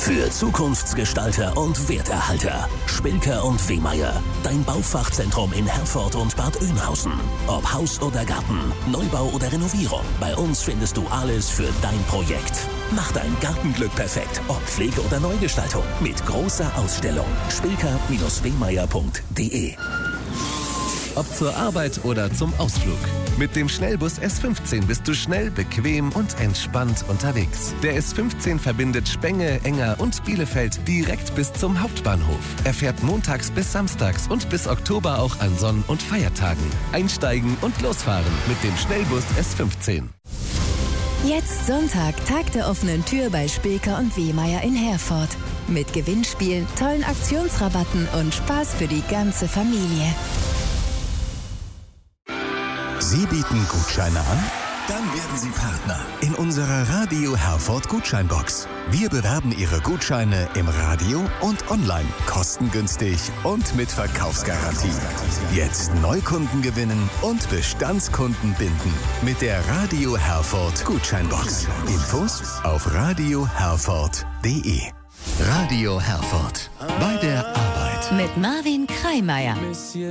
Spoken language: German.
Für Zukunftsgestalter und Werterhalter. Spilker und Wehmeyer. Dein Baufachzentrum in Herford und Bad Oeynhausen. Ob Haus oder Garten, Neubau oder Renovierung. Bei uns findest du alles für dein Projekt. Mach dein Gartenglück perfekt. Ob Pflege oder Neugestaltung. Mit großer Ausstellung. spilker-wehmeyer.de. Ob zur Arbeit oder zum Ausflug. Mit dem Schnellbus S15 bist du schnell, bequem und entspannt unterwegs. Der S15 verbindet Spenge, Enger und Bielefeld direkt bis zum Hauptbahnhof. Er fährt montags bis samstags und bis Oktober auch an Sonn- und Feiertagen. Einsteigen und losfahren mit dem Schnellbus S15. Jetzt Sonntag, Tag der offenen Tür bei Spilker und Wehmeyer in Herford. Mit Gewinnspielen, tollen Aktionsrabatten und Spaß für die ganze Familie. Sie bieten Gutscheine an? Dann werden Sie Partner in unserer Radio Herford Gutscheinbox. Wir bewerben Ihre Gutscheine im Radio und online, kostengünstig und mit Verkaufsgarantie. Jetzt Neukunden gewinnen und Bestandskunden binden mit der Radio Herford Gutscheinbox. Infos auf radioherford.de. Radio Herford. Bei der Arbeit. Mit Marvin Kreimeier.